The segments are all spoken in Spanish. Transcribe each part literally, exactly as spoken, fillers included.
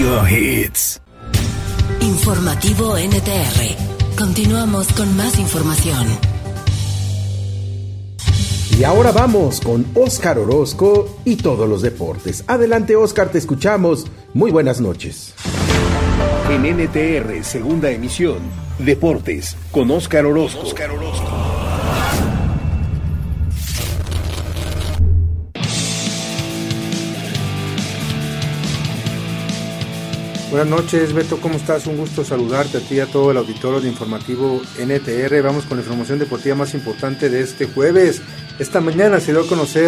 Radio Hits. Informativo N T R. Continuamos con más información. Y ahora vamos con Óscar Orozco y todos los deportes. Adelante, Óscar, te escuchamos. Muy buenas noches. En N T R, segunda emisión, Deportes, con Óscar Orozco. Óscar Orozco. Buenas noches, Beto, ¿cómo estás? Un gusto saludarte a ti y a todo el auditorio de Informativo N T R. Vamos con la información deportiva más importante de este jueves. Esta mañana se dio a conocer,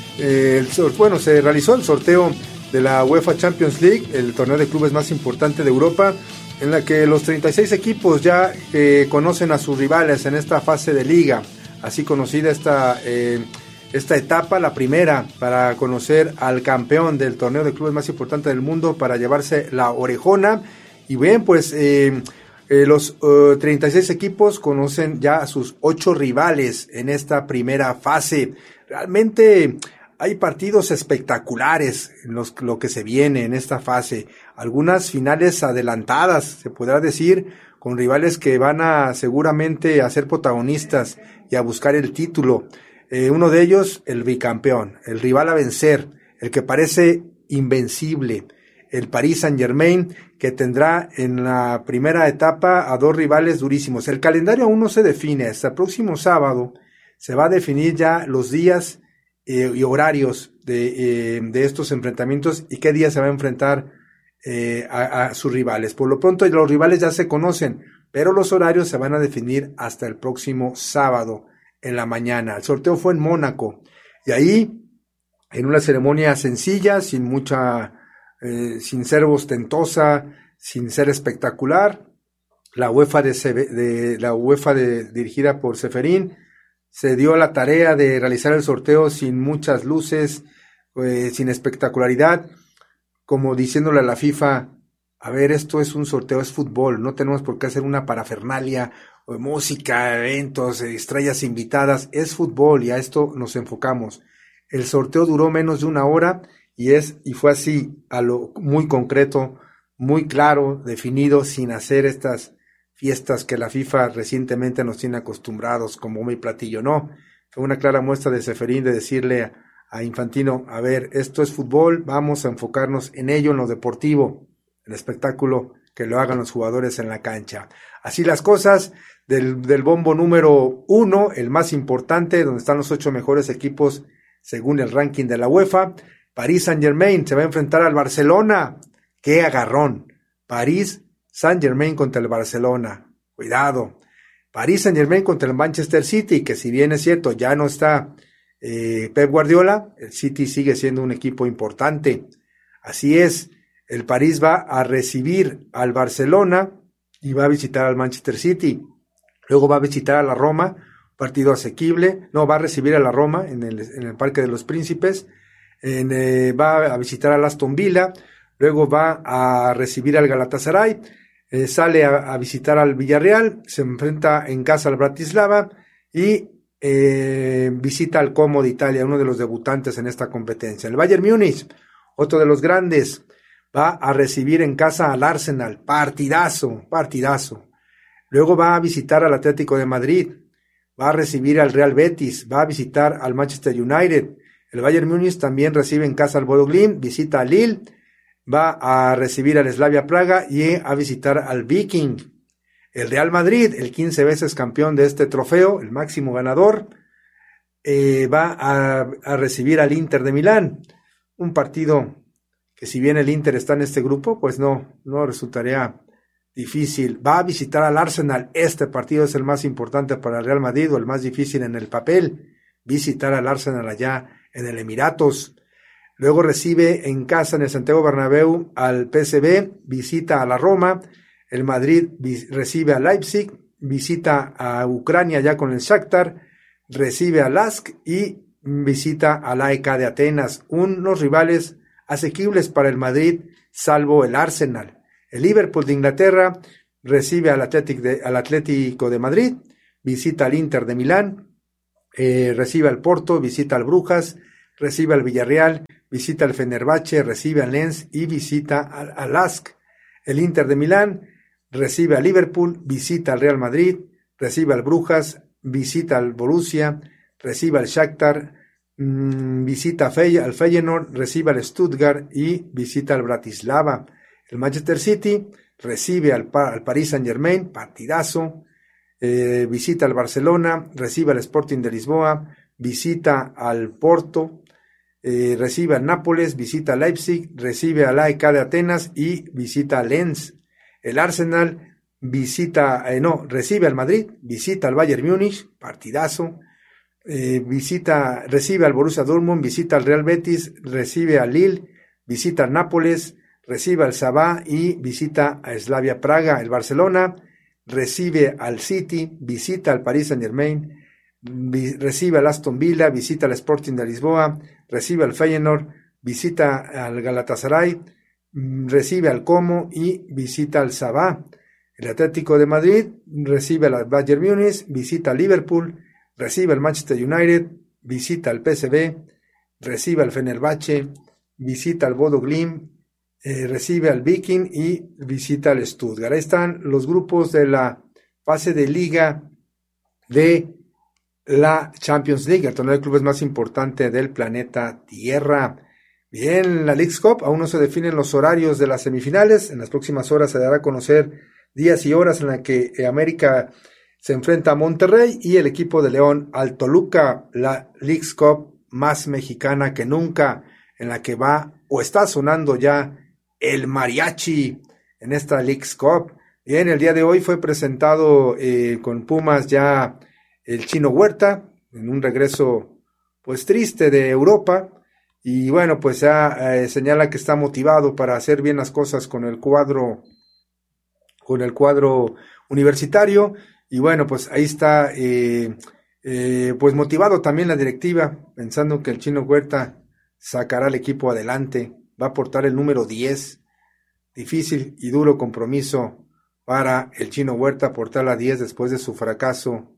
eh, el, bueno, se realizó el sorteo de la UEFA Champions League, el torneo de clubes más importante de Europa, en la que los treinta y seis equipos ya eh, conocen a sus rivales en esta fase de liga, así conocida esta, eh, esta etapa, la primera, para conocer al campeón del torneo de clubes más importante del mundo, para llevarse la orejona. Y bien, pues eh, eh, los uh, treinta y seis equipos conocen ya a sus ocho rivales en esta primera fase. Realmente hay partidos espectaculares en los, lo que se viene en esta fase. Algunas finales adelantadas, se podrá decir, con rivales que van a seguramente a ser protagonistas y a buscar el título. Eh, uno de ellos, el bicampeón, el rival a vencer, el que parece invencible, el Paris Saint-Germain, que tendrá en la primera etapa a dos rivales durísimos. El calendario aún no se define. Hasta el próximo sábado se va a definir ya los días eh, y horarios de, eh, de estos enfrentamientos y qué día se va a enfrentar eh, a, a sus rivales. Por lo pronto los rivales ya se conocen, pero los horarios se van a definir hasta el próximo sábado en la mañana. El sorteo fue en Mónaco y ahí, en una ceremonia sencilla, sin mucha, eh, sin ser ostentosa, sin ser espectacular, la UEFA de, de la UEFA de, dirigida por Ceferín se dio la tarea de realizar el sorteo sin muchas luces, eh, sin espectacularidad, como diciéndole a la FIFA: a ver, esto es un sorteo, es fútbol, no tenemos por qué hacer una parafernalia, música, eventos, estrellas invitadas, es fútbol y a esto nos enfocamos. El sorteo duró menos de una hora y es y fue así, a lo muy concreto, muy claro, definido, sin hacer estas fiestas que la FIFA recientemente nos tiene acostumbrados, como muy platillo, no. Fue una clara muestra de Ceferín de decirle a, a Infantino: a ver, esto es fútbol, vamos a enfocarnos en ello, en lo deportivo, el espectáculo que lo hagan los jugadores en la cancha. Así las cosas. Del, del bombo número uno, el más importante, donde están los ocho mejores equipos según el ranking de la UEFA. Paris Saint-Germain se va a enfrentar al Barcelona. ¡Qué agarrón! Paris Saint-Germain contra el Barcelona. Cuidado. Paris Saint-Germain contra el Manchester City, que si bien es cierto, ya no está eh, Pep Guardiola, el City sigue siendo un equipo importante. Así es, el París va a recibir al Barcelona y va a visitar al Manchester City. Luego va a visitar a la Roma, partido asequible. No, va a recibir a la Roma en el, en el Parque de los Príncipes. En, eh, va a visitar al Aston Villa. Luego va a recibir al Galatasaray. Eh, sale a, a visitar al Villarreal. Se enfrenta en casa al Bratislava. Y eh, visita al Como de Italia, uno de los debutantes en esta competencia. El Bayern Múnich, otro de los grandes, va a recibir en casa al Arsenal. Partidazo, partidazo. Luego va a visitar al Atlético de Madrid, va a recibir al Real Betis, va a visitar al Manchester United. El Bayern Múnich también recibe en casa al Bodo Glimt, visita al Lille, va a recibir al Slavia Praga y a visitar al Viking. El Real Madrid, el quince veces campeón de este trofeo, el máximo ganador, eh, va a, a recibir al Inter de Milán. Un partido que, si bien el Inter está en este grupo, pues no, no resultaría difícil. Va a visitar al Arsenal. Este partido es el más importante para el Real Madrid, o el más difícil en el papel. Visitar al Arsenal allá en el Emiratos. Luego recibe en casa en el Santiago Bernabéu al P S V, visita a la Roma. El Madrid recibe a Leipzig, visita a Ucrania ya con el Shakhtar, recibe a Lask y visita al A E K de Atenas. Unos rivales asequibles para el Madrid, salvo el Arsenal. El Liverpool de Inglaterra recibe al, Atlético de, al Atlético de Madrid, visita al Inter de Milán, eh, recibe al Porto, visita al Brujas, recibe al Villarreal, visita al Fenerbahce, recibe al Lens y visita al, al Lask. El Inter de Milán recibe al Liverpool, visita al Real Madrid, recibe al Brujas, visita al Borussia, recibe al Shakhtar, mmm, visita al Feyenoord, recibe al Stuttgart y visita al Bratislava. El Manchester City recibe al, al Paris Saint-Germain, partidazo, eh, visita al Barcelona, recibe al Sporting de Lisboa, visita al Porto, eh, recibe al Nápoles, visita al Leipzig, recibe al A E K de Atenas y visita al Lens. El Arsenal visita, eh, no, recibe al Madrid, visita al Bayern Múnich, partidazo, eh, visita, recibe al Borussia Dortmund, visita al Real Betis, recibe al Lille, visita al Nápoles, recibe al Sabah y visita a Slavia Praga. El Barcelona recibe al City, visita al Paris Saint-Germain, vi, recibe al Aston Villa, visita al Sporting de Lisboa, recibe al Feyenoord, visita al Galatasaray, recibe al Como y visita al Sabah. El Atlético de Madrid recibe al Bayern Múnich, visita al Liverpool, recibe al Manchester United, visita al P S V, recibe al Fenerbahce, visita al Bodo Glimt, eh, recibe al Viking y visita al Stuttgart. Ahí están los grupos de la fase de liga de la Champions League, el torneo de clubes más importante del planeta Tierra. Bien, la Leagues Cup aún no se definen los horarios de las semifinales. En las próximas horas se dará a conocer días y horas en la que América se enfrenta a Monterrey y el equipo de León al Toluca. La Leagues Cup más mexicana que nunca, en la que va o está sonando ya el mariachi en esta Leagues Cup. Bien, el día de hoy fue presentado eh, con Pumas ya el Chino Huerta en un regreso pues triste de Europa. Y bueno, pues ya eh, señala que está motivado para hacer bien las cosas con el cuadro, con el cuadro universitario. Y bueno, pues ahí está, eh, eh, pues motivado también la directiva, pensando que el Chino Huerta sacará al equipo adelante. Va a portar el número diez. Difícil y duro compromiso para el Chino Huerta portar la diez después de su fracaso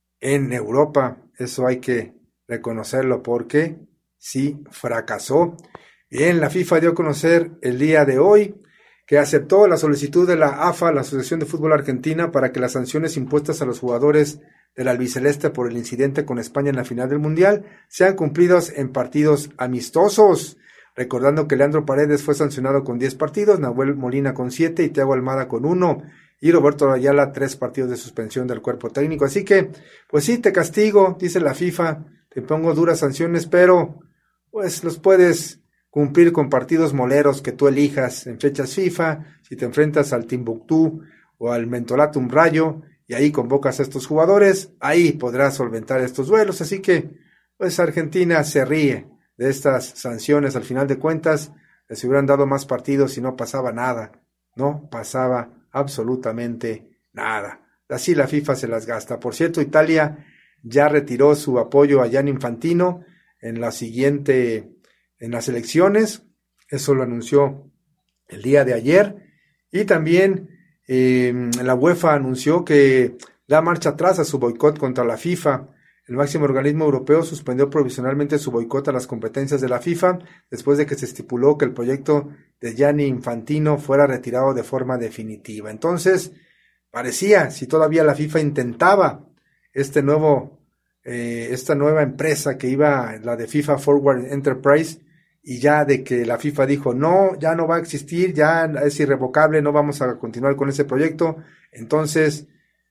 en Europa. Eso hay que reconocerlo porque sí fracasó. Bien, la FIFA dio a conocer el día de hoy que aceptó la solicitud de la A F A, la Asociación de Fútbol Argentina, para que las sanciones impuestas a los jugadores del albiceleste por el incidente con España en la final del Mundial sean cumplidas en partidos amistosos. Recordando que Leandro Paredes fue sancionado con diez partidos, Nahuel Molina con siete y Thiago Almada con uno, y Roberto Ayala tres partidos de suspensión del cuerpo técnico. Así que, pues sí, te castigo, dice la FIFA, te pongo duras sanciones, pero pues los puedes cumplir con partidos moleros que tú elijas en fechas FIFA. Si te enfrentas al Timbuktu o al Mentolatum Rayo y ahí convocas a estos jugadores, ahí podrás solventar estos duelos. Así que, pues Argentina se ríe de estas sanciones. Al final de cuentas, les hubieran dado más partidos y no pasaba nada. No pasaba absolutamente nada. Así la FIFA se las gasta. Por cierto, Italia ya retiró su apoyo a Gianni Infantino en la siguiente, en las elecciones. Eso lo anunció el día de ayer. Y también eh, la UEFA anunció que da marcha atrás a su boicot contra la FIFA. El máximo organismo europeo suspendió provisionalmente su boicot a las competencias de la FIFA después de que se estipuló que el proyecto de Gianni Infantino fuera retirado de forma definitiva. Entonces, parecía, si todavía la FIFA intentaba este nuevo, eh, esta nueva empresa que iba, la de FIFA Forward Enterprise, y ya de que la FIFA dijo, no, ya no va a existir, ya es irrevocable, no vamos a continuar con ese proyecto. Entonces,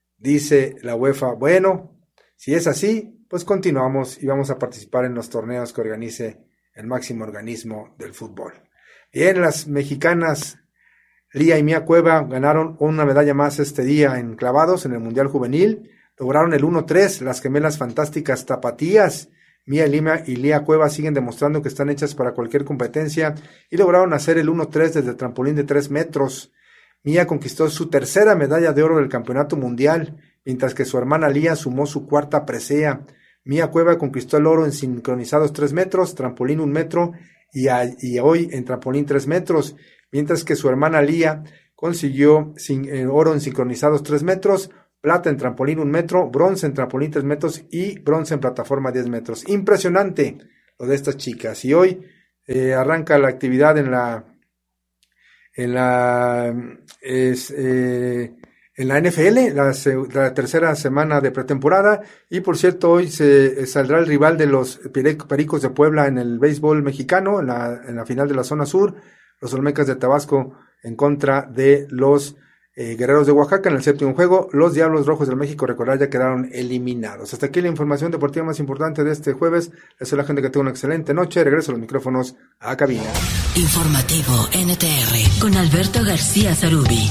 dice la UEFA, bueno, si es así, pues continuamos y vamos a participar en los torneos que organice el máximo organismo del fútbol. Bien, las mexicanas Lía y Mía Cueva ganaron una medalla más este día en clavados en el Mundial Juvenil. Lograron el uno tres, las gemelas fantásticas tapatías. Mía Lima y Lía Cueva siguen demostrando que están hechas para cualquier competencia y lograron hacer el uno tres desde el trampolín de tres metros. Mía conquistó su tercera medalla de oro del Campeonato Mundial, mientras que su hermana Lía sumó su cuarta presea. Mía Cueva conquistó el oro en sincronizados tres metros, trampolín un metro y, a, y hoy en trampolín tres metros, mientras que su hermana Lía consiguió sin, eh, oro en sincronizados tres metros, plata en trampolín un metro, bronce en trampolín tres metros y bronce en plataforma diez metros. Impresionante lo de estas chicas. Y hoy eh, arranca la actividad en la en la es, eh, en la N F L, la, la tercera semana de pretemporada. Y por cierto, hoy se saldrá el rival de los Pericos de Puebla en el béisbol mexicano, en la, en la final de la zona sur, los Olmecas de Tabasco en contra de los Eh, Guerreros de Oaxaca. En el séptimo juego, los Diablos Rojos del México, recordar, ya quedaron eliminados. Hasta aquí la información deportiva más importante de este jueves. Les deseo a la gente que tenga una excelente noche. Regreso a los micrófonos a cabina. Informativo N T R con Alberto García Zarubi.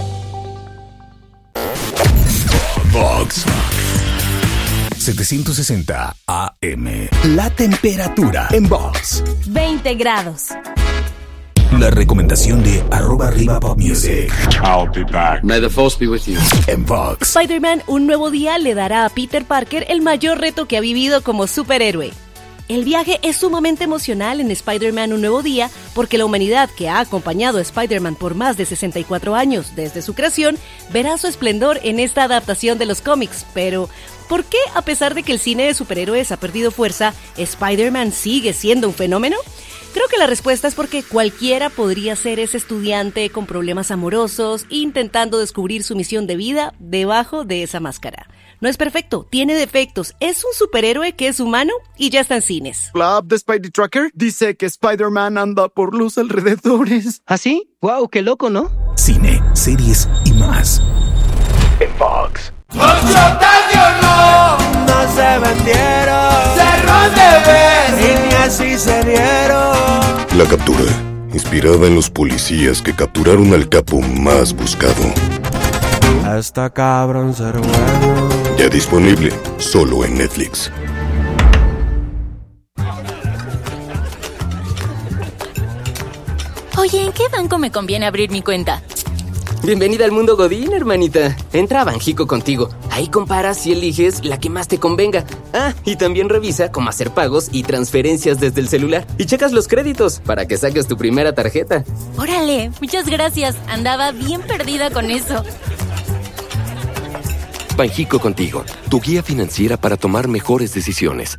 Vox setecientos sesenta A M. La temperatura en Vox. veinte grados. La recomendación de arroba arriba pop music. I'll be back. May the force be with you. En Vox. Spider-Man Un Nuevo Día le dará a Peter Parker el mayor reto que ha vivido como superhéroe. El viaje es sumamente emocional en Spider-Man Un Nuevo Día porque la humanidad que ha acompañado a Spider-Man por más de sesenta y cuatro años desde su creación verá su esplendor en esta adaptación de los cómics. Pero, ¿por qué, a pesar de que el cine de superhéroes ha perdido fuerza, Spider-Man sigue siendo un fenómeno? Creo que la respuesta es porque cualquiera podría ser ese estudiante con problemas amorosos intentando descubrir su misión de vida debajo de esa máscara. No es perfecto, tiene defectos, es un superhéroe que es humano y ya está en cines. La app de Spidey Tracker dice que Spider-Man anda por los alrededores. ¿Ah, sí? ¡Wow, qué loco!, ¿no? Cine, series y más. En Vox. no, no se vendieron, cerró de ver y ni así se dieron. La captura, inspirada en los policías que capturaron al capo más buscado. Hasta cabrón ser bueno. Ya disponible, solo en Netflix. Oye, ¿en qué banco me conviene abrir mi cuenta? Bienvenida al mundo Godín, hermanita. Entra a Banjico contigo. Ahí comparas y eliges la que más te convenga. Ah, y también revisa cómo hacer pagos y transferencias desde el celular. Y checas los créditos para que saques tu primera tarjeta. Órale, muchas gracias. Andaba bien perdida con eso. Banjico contigo, tu guía financiera para tomar mejores decisiones.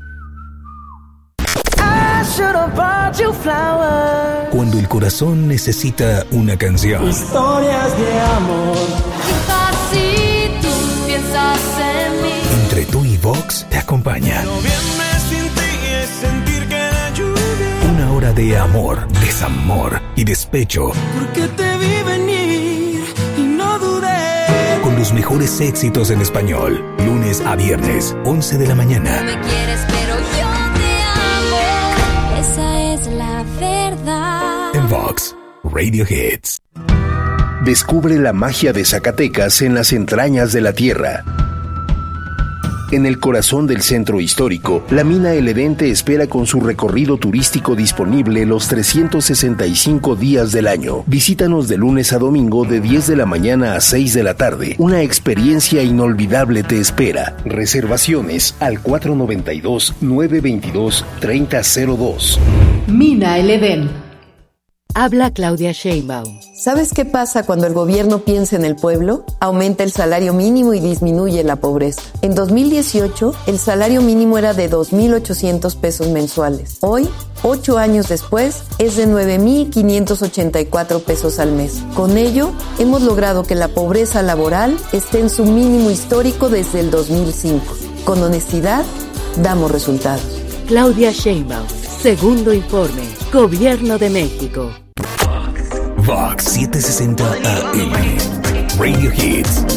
Cuando el corazón necesita una canción. Historias de amor. Si tú piensas en mí. Entre tú y Vox te acompaña. Noviembre sin ti es sentir que la lluvia. Una hora de amor, desamor y despecho. Porque te vi venir y no dudé. Con los mejores éxitos en español. Lunes a viernes, once de la mañana. No me quieres, pero yo te amo. Esa es la verdad. En Vox, Radio Hits. Descubre la magia de Zacatecas en las entrañas de la tierra. En el corazón del centro histórico, la mina El Edén te espera con su recorrido turístico disponible los trescientos sesenta y cinco días del año. Visítanos de lunes a domingo de diez de la mañana a seis de la tarde. Una experiencia inolvidable te espera. Reservaciones al cuatro noventa y dos, nueve veintidós, treinta cero dos. Mina El Edén. Habla Claudia Sheinbaum. ¿Sabes qué pasa cuando el gobierno piensa en el pueblo? Aumenta el salario mínimo y disminuye la pobreza. En dos mil dieciocho, el salario mínimo era de dos mil ochocientos pesos mensuales. Hoy, ocho años después, es de nueve mil quinientos ochenta y cuatro pesos al mes. Con ello, hemos logrado que la pobreza laboral esté en su mínimo histórico desde el dos mil cinco. Con honestidad, damos resultados. Claudia Sheinbaum. Segundo informe. Gobierno de México. Vox setecientos sesenta A M. Radio Hits.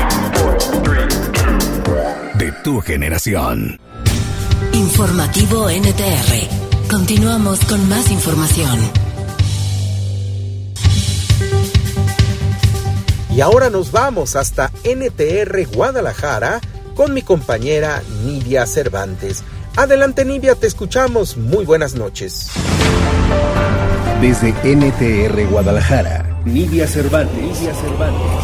De tu generación. Informativo N T R. Continuamos con más información. Y ahora nos vamos hasta N T R Guadalajara con mi compañera Nidia Cervantes. Adelante, Nidia, te escuchamos. Muy buenas noches. Desde N T R Guadalajara, Nidia Cervantes. Nidia Cervantes.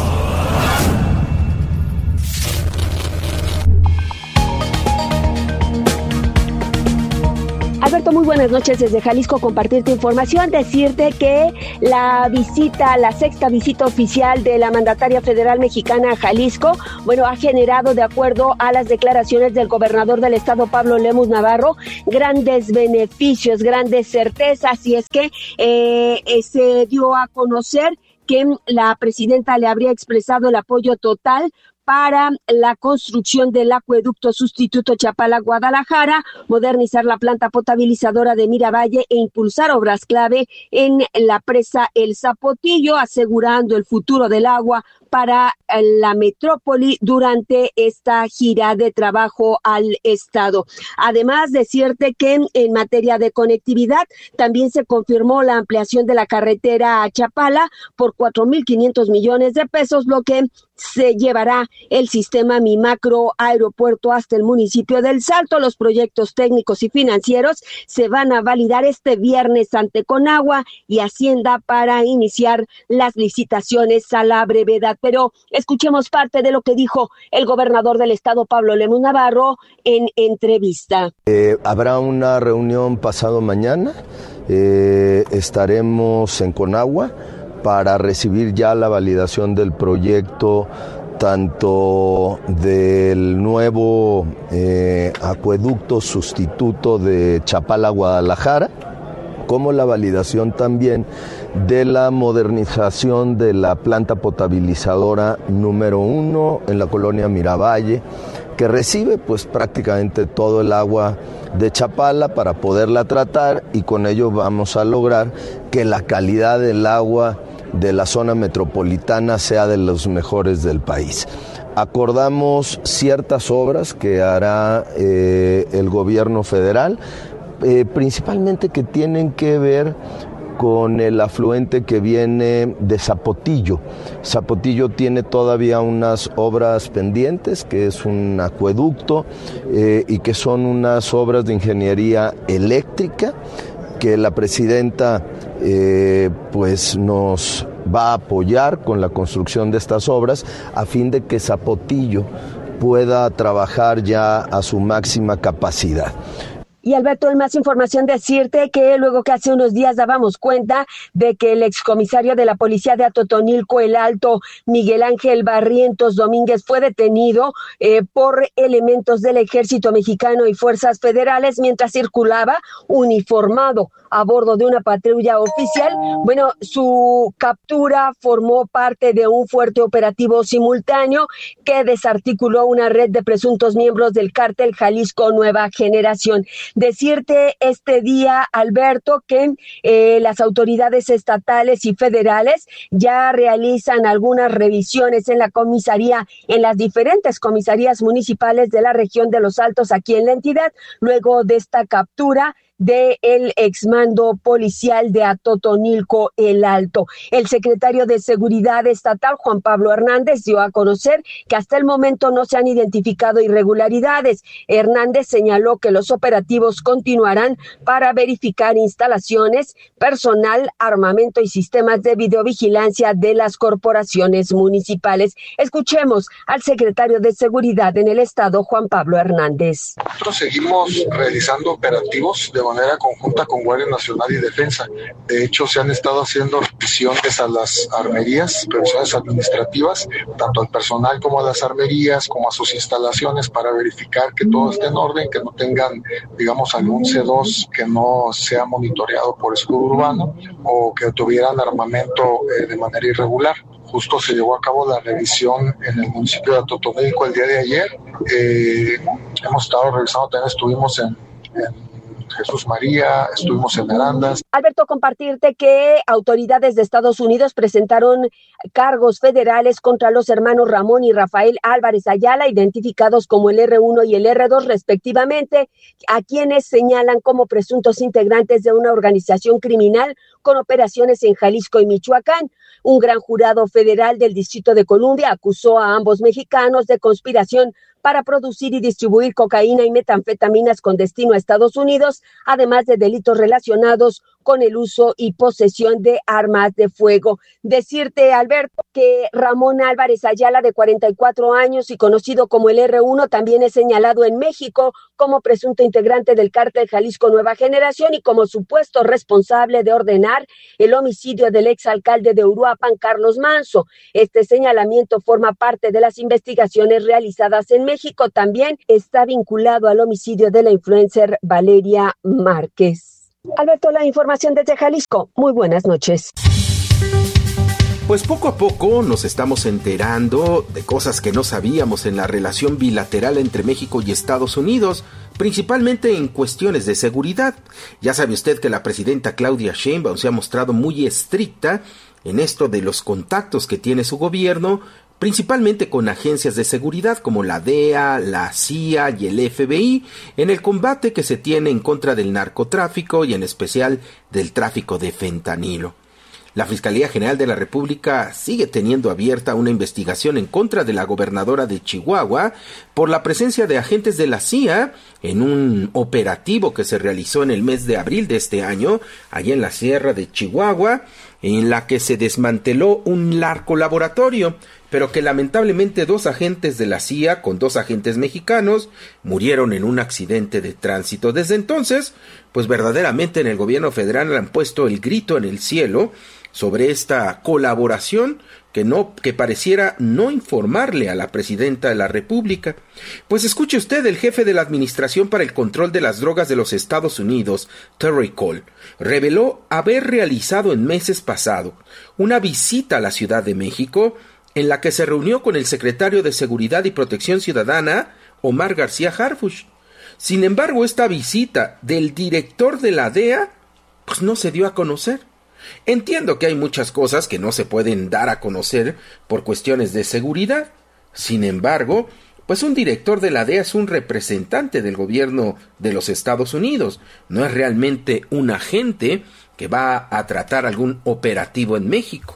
Alberto, muy buenas noches desde Jalisco, compartirte información, decirte que la visita, la sexta visita oficial de la mandataria federal mexicana a Jalisco, bueno, ha generado, de acuerdo a las declaraciones del gobernador del estado, Pablo Lemus Navarro, grandes beneficios, grandes certezas, y es que eh, se dio a conocer que la presidenta le habría expresado el apoyo total para la construcción del acueducto sustituto Chapala-Guadalajara, modernizar la planta potabilizadora de Miravalle e impulsar obras clave en la presa El Zapotillo, asegurando el futuro del agua para la metrópoli durante esta gira de trabajo al estado. Además, decirte que en materia de conectividad también se confirmó la ampliación de la carretera a Chapala por cuatro mil quinientos millones de pesos, lo que se llevará el sistema Mi Macro Aeropuerto hasta el municipio del Salto. Los proyectos técnicos y financieros se van a validar este viernes ante Conagua y Hacienda para iniciar las licitaciones a la brevedad. Pero escuchemos parte de lo que dijo el gobernador del estado, Pablo Lemus Navarro, en entrevista. Eh, habrá una reunión pasado mañana, eh, estaremos en Conagua para recibir ya la validación del proyecto, tanto del nuevo eh, acueducto sustituto de Chapala-Guadalajara, como la validación también de la modernización de la planta potabilizadora número uno en la colonia Miravalle, que recibe pues prácticamente todo el agua de Chapala para poderla tratar, y con ello vamos a lograr que la calidad del agua de la zona metropolitana sea de los mejores del país. Acordamos ciertas obras que hará eh, el gobierno federal, eh, principalmente que tienen que ver con el afluente que viene de Zapotillo. Zapotillo tiene todavía unas obras pendientes, que es un acueducto eh, y que son unas obras de ingeniería eléctrica, que la presidenta eh, pues nos va a apoyar con la construcción de estas obras a fin de que Zapotillo pueda trabajar ya a su máxima capacidad. Y Alberto, en más información decirte que luego que hace unos días dábamos cuenta de que el excomisario de la policía de Atotonilco, el Alto, Miguel Ángel Barrientos Domínguez, fue detenido eh, por elementos del ejército mexicano y fuerzas federales mientras circulaba uniformado a bordo de una patrulla oficial. Bueno, su captura formó parte de un fuerte operativo simultáneo que desarticuló una red de presuntos miembros del cártel Jalisco Nueva Generación. Decirte este día, Alberto, que eh, las autoridades estatales y federales ya realizan algunas revisiones en la comisaría, en las diferentes comisarías municipales de la región de Los Altos, aquí en la entidad, luego de esta captura del exmando policial de Atotonilco, el Alto. El secretario de Seguridad Estatal, Juan Pablo Hernández, dio a conocer que hasta el momento no se han identificado irregularidades. Hernández señaló que los operativos continuarán para verificar instalaciones, personal, armamento y sistemas de videovigilancia de las corporaciones municipales. Escuchemos al secretario de Seguridad en el Estado, Juan Pablo Hernández. Nosotros seguimos realizando operativos de manera conjunta con Guardia Nacional y Defensa. De hecho, se han estado haciendo revisiones a las armerías, revisiones administrativas, tanto al personal como a las armerías, como a sus instalaciones, para verificar que todo esté en orden, que no tengan, digamos, algún C dos que no sea monitoreado por escudo urbano o que tuvieran armamento eh, de manera irregular. Justo se llevó a cabo la revisión en el municipio de Atotonilco el día de ayer. Eh, hemos estado revisando, también estuvimos en, en Jesús María, estuvimos en Arandas. Alberto, compartirte que autoridades de Estados Unidos presentaron cargos federales contra los hermanos Ramón y Rafael Álvarez Ayala, identificados como el erre uno y el erre dos respectivamente, a quienes señalan como presuntos integrantes de una organización criminal con operaciones en Jalisco y Michoacán. Un gran jurado federal del Distrito de Columbia acusó a ambos mexicanos de conspiración para producir y distribuir cocaína y metanfetaminas con destino a Estados Unidos, además de delitos relacionados con el uso y posesión de armas de fuego. Decirte, Alberto, que Ramón Álvarez Ayala, de cuarenta y cuatro años y conocido como el erre uno, también es señalado en México como presunto integrante del cártel Jalisco Nueva Generación y como supuesto responsable de ordenar el homicidio del exalcalde de Uruapan, Carlos Manso. Este señalamiento forma parte de las investigaciones realizadas en México. También está vinculado al homicidio de la influencer Valeria Márquez. Alberto, la información desde Jalisco. Muy buenas noches. Pues poco a poco nos estamos enterando de cosas que no sabíamos en la relación bilateral entre México y Estados Unidos, principalmente en cuestiones de seguridad. Ya sabe usted que la presidenta Claudia Sheinbaum se ha mostrado muy estricta en esto de los contactos que tiene su gobierno, principalmente con agencias de seguridad como la D E A, la C I A y el F B I, en el combate que se tiene en contra del narcotráfico y en especial del tráfico de fentanilo. La Fiscalía General de la República sigue teniendo abierta una investigación en contra de la gobernadora de Chihuahua por la presencia de agentes de la C I A en un operativo que se realizó en el mes de abril de este año, allá en la sierra de Chihuahua, en la que se desmanteló un narcolaboratorio, pero que lamentablemente dos agentes de la C I A con dos agentes mexicanos murieron en un accidente de tránsito. Desde entonces, pues verdaderamente en el gobierno federal han puesto el grito en el cielo sobre esta colaboración que no, que pareciera no informarle a la presidenta de la República. Pues escuche usted, el jefe de la Administración para el Control de las Drogas de los Estados Unidos, Terry Cole, reveló haber realizado en meses pasados una visita a la Ciudad de México en la que se reunió con el secretario de Seguridad y Protección Ciudadana, Omar García Harfuch. Sin embargo, esta visita del director de la D E A, pues no se dio a conocer. Entiendo que hay muchas cosas que no se pueden dar a conocer por cuestiones de seguridad. Sin embargo, pues un director de la D E A es un representante del gobierno de los Estados Unidos. No es realmente un agente que va a tratar algún operativo en México.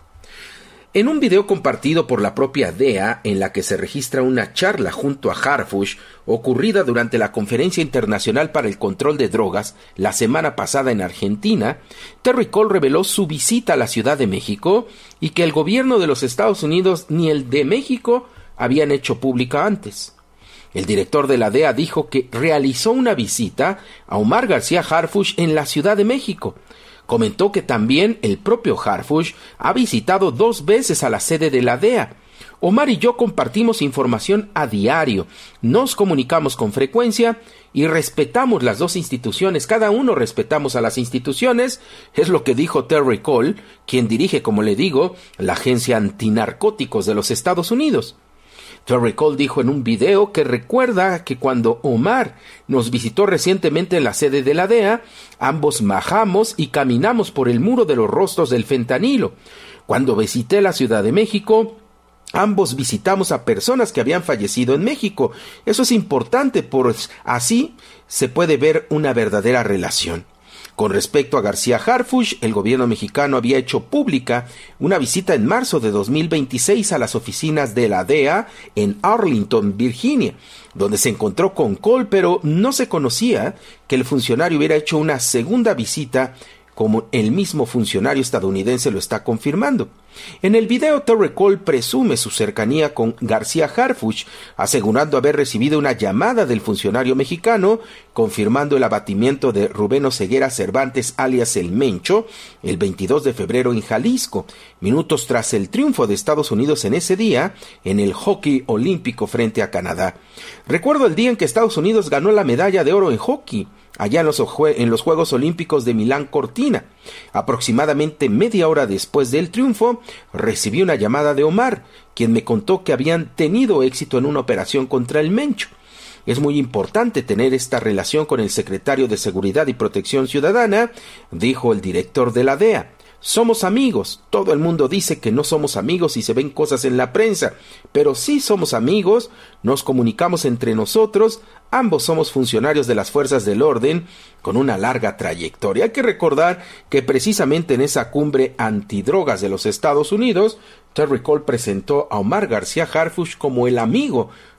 En un video compartido por la propia D E A, en la que se registra una charla junto a Harfuch, ocurrida durante la Conferencia Internacional para el Control de Drogas la semana pasada en Argentina, Terry Cole reveló su visita a la Ciudad de México y que el gobierno de los Estados Unidos ni el de México habían hecho pública antes. El director de la D E A dijo que realizó una visita a Omar García Harfuch en la Ciudad de México. Comentó que también el propio Harfuch ha visitado dos veces a la sede de la D E A. Omar y yo compartimos información a diario, nos comunicamos con frecuencia y respetamos las dos instituciones, cada uno respetamos a las instituciones, es lo que dijo Terry Cole, quien dirige, como le digo, la Agencia Antinarcóticos de los Estados Unidos. Terry Cole dijo en un video que recuerda que cuando Omar nos visitó recientemente en la sede de la D E A, ambos bajamos y caminamos por el muro de los rostros del fentanilo. Cuando visité la Ciudad de México, ambos visitamos a personas que habían fallecido en México. Eso es importante, pues así se puede ver una verdadera relación. Con respecto a García Harfuch, el gobierno mexicano había hecho pública una visita en marzo de dos mil veintiséis a las oficinas de la D E A en Arlington, Virginia, donde se encontró con Cole, pero no se conocía que el funcionario hubiera hecho una segunda visita, como el mismo funcionario estadounidense lo está confirmando. En el video, Terry Cole presume su cercanía con García Harfuch, asegurando haber recibido una llamada del funcionario mexicano, confirmando el abatimiento de Rubén Oseguera Cervantes, alias El Mencho, el veintidós de febrero en Jalisco, minutos tras el triunfo de Estados Unidos en ese día en el hockey olímpico frente a Canadá. Recuerdo el día en que Estados Unidos ganó la medalla de oro en hockey, allá en los, en los Juegos Olímpicos de Milán Cortina. Aproximadamente media hora después del triunfo, recibí una llamada de Omar, quien me contó que habían tenido éxito en una operación contra el Mencho. Es muy importante tener esta relación con el secretario de Seguridad y Protección Ciudadana, dijo el director de la D E A. Somos amigos. Todo el mundo dice que no somos amigos y se ven cosas en la prensa, pero sí somos amigos, nos comunicamos entre nosotros, ambos somos funcionarios de las fuerzas del orden con una larga trayectoria. Hay que recordar que precisamente en esa cumbre antidrogas de los Estados Unidos, Terry Cole presentó a Omar García Harfuch como el amigo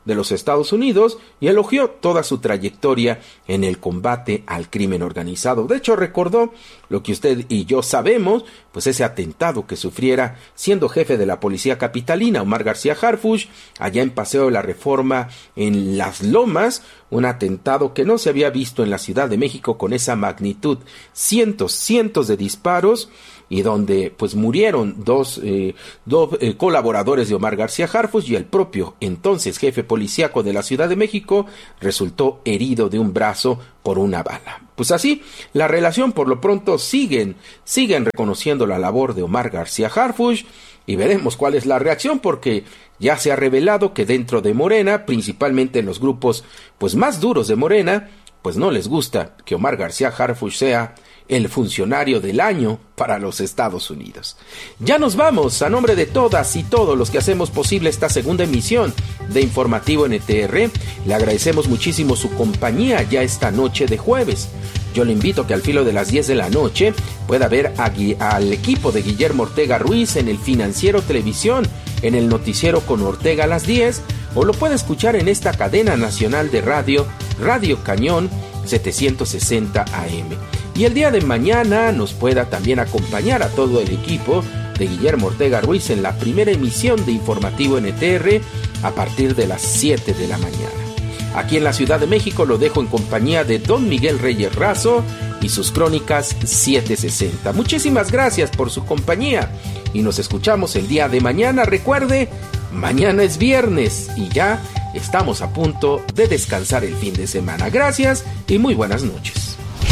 de los Estados Unidos y elogió toda su trayectoria en el combate al crimen organizado. De hecho, recordó lo que usted y yo sabemos, pues ese atentado que sufriera siendo jefe de la policía capitalina, Omar García Harfuch, allá en Paseo de la Reforma en Las Lomas, un atentado que no se había visto en la Ciudad de México con esa magnitud, cientos, cientos de disparos, y donde pues murieron dos, eh, dos eh, colaboradores de Omar García Harfuch, y el propio entonces jefe policíaco de la Ciudad de México resultó herido de un brazo por una bala. Pues así, la relación por lo pronto siguen, siguen reconociendo la labor de Omar García Harfuch, y veremos cuál es la reacción, porque ya se ha revelado que dentro de Morena, principalmente en los grupos pues más duros de Morena, pues no les gusta que Omar García Harfuch sea el funcionario del año para los Estados Unidos. Ya nos vamos. A nombre de todas y todos los que hacemos posible esta segunda emisión de Informativo N T R, le agradecemos muchísimo su compañía ya esta noche de jueves. Yo le invito a que al filo de las diez de la noche pueda ver a, al equipo de Guillermo Ortega Ruiz en el Financiero Televisión, en el noticiero con Ortega a las diez, o lo puede escuchar en esta cadena nacional de radio, Radio Cañón setecientos sesenta A M. Y el día de mañana nos pueda también acompañar a todo el equipo de Guillermo Ortega Ruiz en la primera emisión de Informativo N T R a partir de las siete de la mañana. Aquí en la Ciudad de México lo dejo en compañía de Don Miguel Reyes Razo y sus crónicas setecientos sesenta. Muchísimas gracias por su compañía y nos escuchamos el día de mañana. Recuerde, mañana es viernes y ya estamos a punto de descansar el fin de semana. Gracias y muy buenas noches.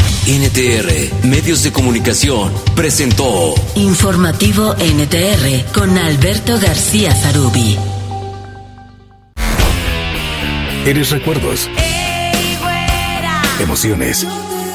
N T R, Medios de Comunicación, presentó Informativo N T R con Alberto García Zarubi. Eres recuerdos, emociones,